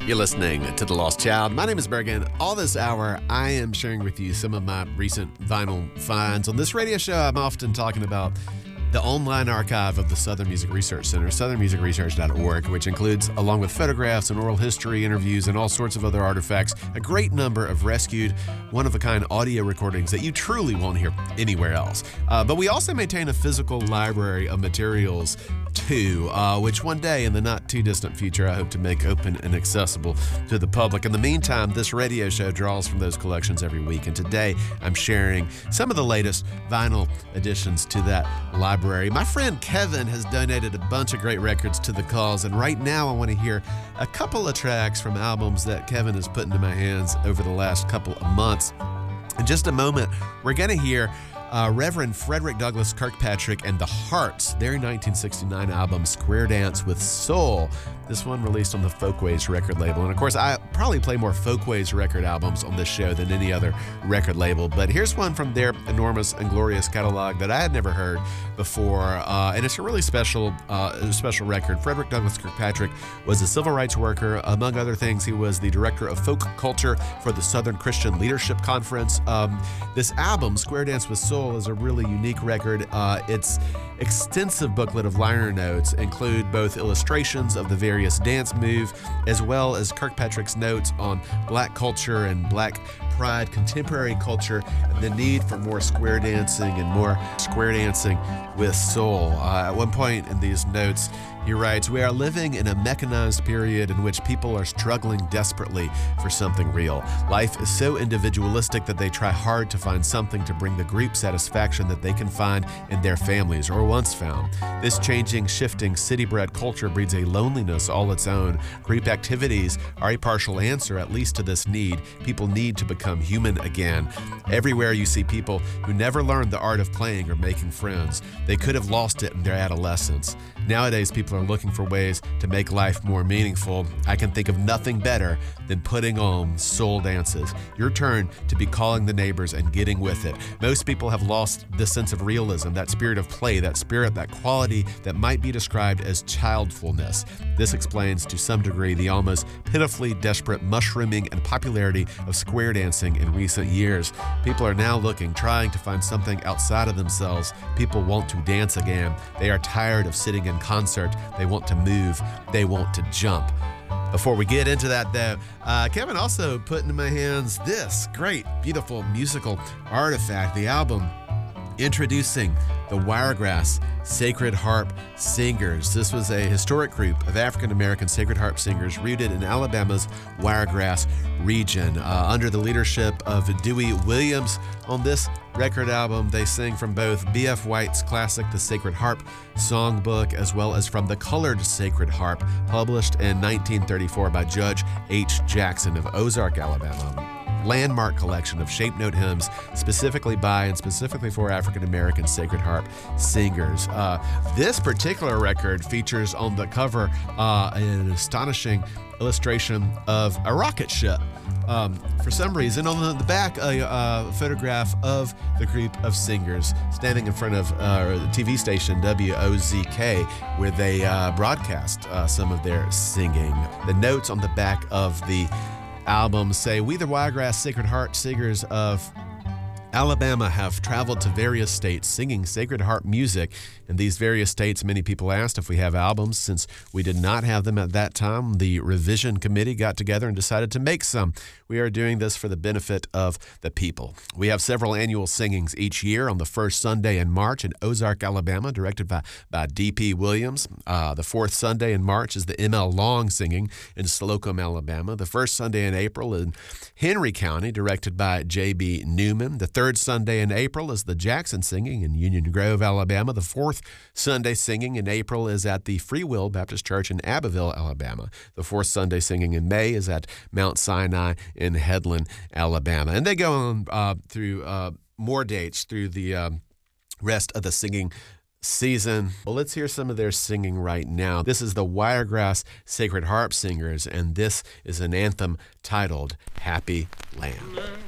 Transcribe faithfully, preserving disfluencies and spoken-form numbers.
You're listening to The Lost Child. My name is Bergen. All this hour, I am sharing with you some of my recent vinyl finds. On this radio show, I'm often talking about the online archive of the Southern Music Research Center, southern music research dot org, which includes, along with photographs and oral history interviews and all sorts of other artifacts, a great number of rescued, one-of-a-kind audio recordings that you truly won't hear anywhere else. Uh, but we also maintain a physical library of materials too, uh, which one day in the not-too-distant future I hope to make open and accessible to the public. In the meantime, this radio show draws from those collections every week, and today I'm sharing some of the latest vinyl additions to that library. My friend Kevin has donated a bunch of great records to the cause, and right now I want to hear a couple of tracks from albums that Kevin has put into my hands over the last couple of months. In just a moment, we're going to hear Uh, Reverend Frederick Douglass Kirkpatrick and the Hearts, their nineteen sixty-nine album, Square Dance with Soul. This one released on the Folkways record label. And of course, I probably play more Folkways record albums on this show than any other record label. But here's one from their enormous and glorious catalog that I had never heard before. Uh, and it's a really special, uh, special record. Frederick Douglass Kirkpatrick was a civil rights worker. Among other things, he was the director of folk culture for the Southern Christian Leadership Conference. Um, this album, Square Dance with Soul, is a really unique record. Uh, its extensive booklet of liner notes include both illustrations of the various dance move as well as Kirkpatrick's notes on black culture and black pride, contemporary culture, and the need for more square dancing and more square dancing with soul. Uh, at one point in these notes, he writes, "We are living in a mechanized period in which people are struggling desperately for something real. Life is so individualistic that they try hard to find something to bring the group satisfaction that they can find in their families or once found. This changing, shifting, city-bred culture breeds a loneliness all its own. Group activities are a partial answer, at least to this need. People need to become human again. Everywhere you see people who never learned the art of playing or making friends. They could have lost it in their adolescence. Nowadays, people are looking for ways to make life more meaningful. I can think of nothing better than putting on soul dances. Your turn to be calling the neighbors and getting with it. Most people have lost this sense of realism, that spirit of play, that spirit, that quality that might be described as childfulness. This explains to some degree the almost pitifully desperate mushrooming and popularity of square dancing in recent years. People are now looking, trying to find something outside of themselves. People want to dance again. They are tired of sitting in concert. They want to move. They want to jump." Before we get into that, though, uh, Kevin also put into my hands this great, beautiful musical artifact, the album introducing the Wiregrass Sacred Harp Singers. This was a historic group of African-American sacred harp singers rooted in Alabama's Wiregrass region. Uh, under the leadership of Dewey Williams on this record album, they sing from both B F White's classic The Sacred Harp Songbook as well as from the Colored Sacred Harp, published in nineteen thirty-four by Judge H. Jackson of Ozark, Alabama. Landmark collection of shape note hymns specifically by and specifically for African-American sacred harp singers. Uh, this particular record features on the cover uh, an astonishing illustration of a rocket ship. Um, for some reason, on the back, a uh, photograph of the group of singers standing in front of uh, the T V station W O Z K, where they uh, broadcast uh, some of their singing. The notes on the back of the album say, "We, the Wiregrass Sacred Harp Singers of Alabama, have traveled to various states singing sacred harp music. In these various states, many people asked if we have albums. Since we did not have them at that time, the revision committee got together and decided to make some. We are doing this for the benefit of the people. We have several annual singings each year on the first Sunday in March in Ozark, Alabama, directed by, by D P Williams. Uh, the fourth Sunday in March is the M L Long singing in Slocum, Alabama. The first Sunday in April in Henry County, directed by J B Newman. The third Sunday in April is the Jackson singing in Union Grove, Alabama. The fourth Sunday singing in April is at the Free Will Baptist Church in Abbeville, Alabama. The fourth Sunday singing in May is at Mount Sinai in Headland, Alabama. And they go on uh, through uh, more dates through the uh, rest of the singing season. Well, let's hear some of their singing right now. This is the Wiregrass Sacred Harp Singers, and this is an anthem titled Happy Land.